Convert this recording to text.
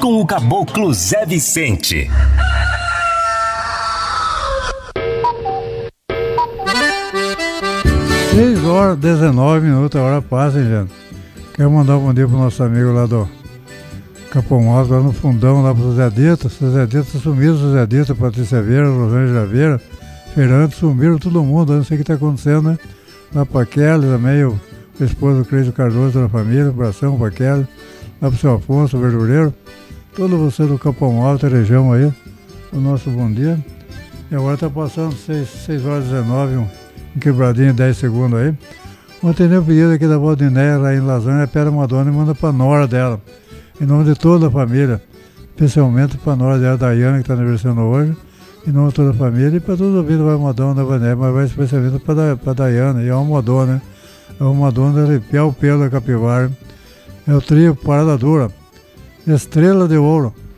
com o Caboclo Zé Vicente. Seis horas, 19 minutos, a hora passa, hein, gente? Quero mandar um bom dia pro nosso amigo lá do Capão Alto, lá no fundão, lá pro Zé Dita. Zé Dita sumiram, Zé Dita, Patrícia Vieira, Rosângela Vieira, Fernando, sumiram todo mundo, eu não sei o que tá acontecendo, né? Lá pra Kelly também, o esposo do Cleide Cardoso da família, abração pra Kelly, lá pro seu Afonso, o verdureiro, todo você do Capão Alto, região aí, o nosso bom dia. E agora tá passando 6 horas 19, um quebradinho 10 segundos aí. Vou atender o pedido aqui da Valdinéia, lá em Lazânia, pede uma dona e manda pra nora dela, em nome de toda a família, especialmente pra nora dela, Daiane, que tá aniversariando hoje, em nome de toda a família, e para todos os ouvintes vai uma dona da Vanéia, mas vai especialmente para Daiane, e é uma dona, né? É uma dona de arrepiar o pelo da capivara. É o trio Parada Dura, Estrela de Ouro.